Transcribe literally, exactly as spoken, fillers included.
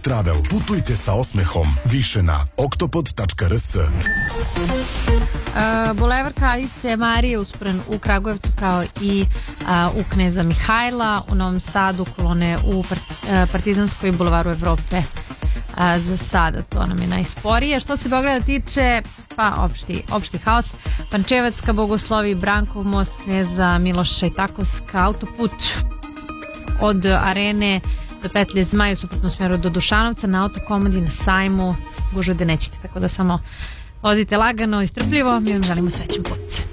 Travel. Putujte sa osmehom. Više na oktopod tačka r s. Uh, Bulevar Kraljice Marije usporen u Kragujevcu kao i uh, u Kneza Mihajla, u Novom Sadu kolone u part, uh, Partizanskoj bulevaru Evrope. Uh, za sada to nam je najsporije. Što se Beograda tiče, pa opšti, opšti haos. Pančevacka, Bogoslovi, Brankov most, Kneza Miloša i Takovska, autoput od Arene do petlje Zmaj u suprotnom smjeru do Dušanovca, na Autokomandi, na Sajmu gužve da nećete, tako da samo vozite lagano i strpljivo. Mi vam želimo srećan put.